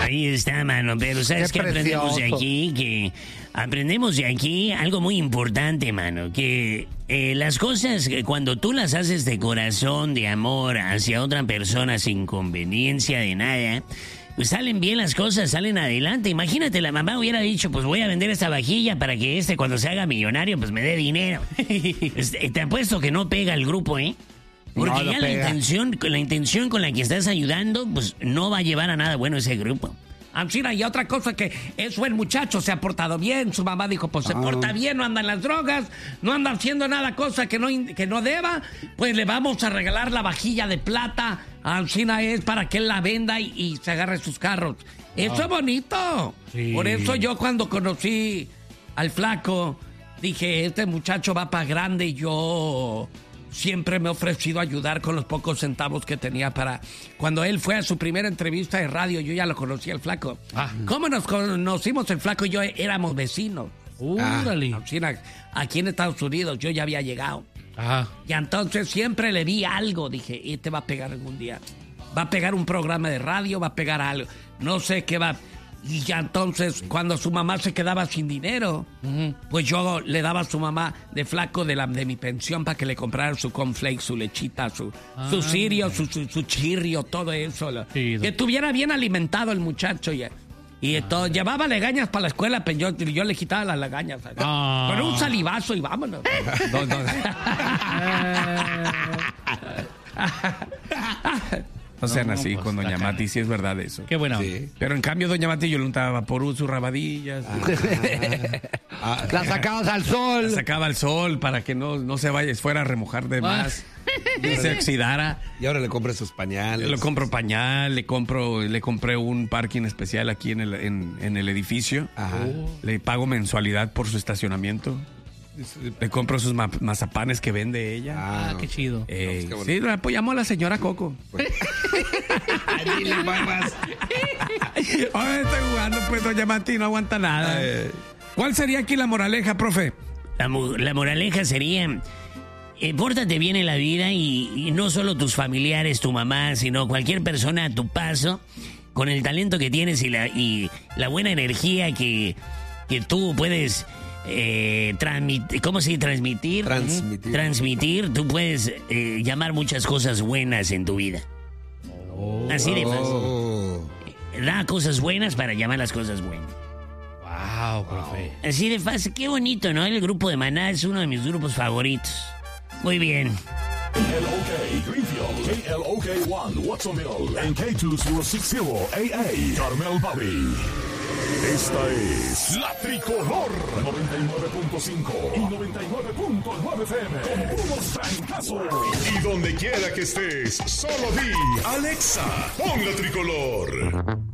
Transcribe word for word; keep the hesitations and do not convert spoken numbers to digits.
Ahí está, mano. Pero ¿sabes qué, qué aprendemos de aquí? Que aprendemos de aquí algo muy importante, mano. Que eh, las cosas, que cuando tú las haces de corazón, de amor, hacia otra persona sin conveniencia de nada, pues salen bien las cosas, salen adelante. Imagínate, la mamá hubiera dicho, pues voy a vender esta vajilla para que este, cuando se haga millonario, pues me dé dinero. Este, te apuesto que no pega el grupo, ¿eh? Porque no, ya la intención, la intención con la que estás ayudando, pues no va a llevar a nada bueno ese grupo. Ancina, y otra cosa que es buen muchacho, se ha portado bien. Su mamá dijo, pues se ah. porta bien, no anda en las drogas, no anda haciendo nada, cosa que no, que no deba. Pues le vamos a regalar la vajilla de plata. Ancina es para que él la venda y, y se agarre sus carros. Eso ah. es bonito. Sí. Por eso yo cuando conocí al flaco, dije, este muchacho va para grande y yo... Siempre me he ofrecido ayudar con los pocos centavos que tenía para... Cuando él fue a su primera entrevista de radio, yo ya lo conocí al flaco. Ah. ¿Cómo nos conocimos el flaco y yo? Éramos vecinos. ¡Úrale! Ah, aquí en Estados Unidos yo ya había llegado. Ajá. Y entonces siempre le vi algo. Dije, este va a pegar algún día. Va a pegar un programa de radio, va a pegar algo. No sé qué va... Y ya entonces, cuando su mamá se quedaba sin dinero, uh-huh. pues yo le daba a su mamá de flaco de, la, de mi pensión para que le comprara su cornflakes, su lechita, su, ah, su cirio, su, su, su chirrio, todo eso. Sí, que estuviera bien alimentado el muchacho. Y, y ah, todo, llevaba legañas para la escuela, pero yo, yo le quitaba las legañas. Ah. Con un salivazo y vámonos. no, no. No sean no, así pues, con Doña Mati, sí es verdad eso. Qué bueno. Sí. Pero en cambio, Doña Mati, yo le untaba vaporú, sus rabadillas. Ah, ah, la sacabas al sol. La sacaba al sol para que no, no se vaya, fuera a remojar de más. Y se oxidara. Y ahora le compré sus pañales. Le compro pañal, le compro, le compré un parking especial aquí en el, en, en el edificio. Ajá. Le pago mensualidad por su estacionamiento. Le compro sus ma- mazapanes que vende ella. Ah, ah qué chido. Eh, no, pues qué sí, le apoyamos a la señora Coco. Pues. Dile, mamás. Ahora estoy jugando, pues, Doña Mati, no aguanta nada. Eh. ¿Cuál sería aquí la moraleja, profe? La, la moraleja sería... Eh, pórtate bien en la vida y, y no solo tus familiares, tu mamá, sino cualquier persona a tu paso, con el talento que tienes y la, y la buena energía que, que tú puedes... Eh, transmitir, ¿cómo se dice? Transmitir. Transmitir. Transmitir. Tú puedes eh, llamar muchas cosas buenas en tu vida. Oh. Así de fácil. Oh. Da cosas buenas para llamar las cosas buenas. Wow, profe. Así de fácil. Qué bonito, ¿no? El grupo de Maná es uno de mis grupos favoritos. Muy bien. L O K Greenfield, K L O K uno Watsonville, en K dos cero seis cero A A Carmel Valley. Esta es La Tricolor noventa y nueve punto cinco y noventa y nueve punto nueve F M con puros francazos. Y donde quiera que estés, solo di Alexa, pon La Tricolor.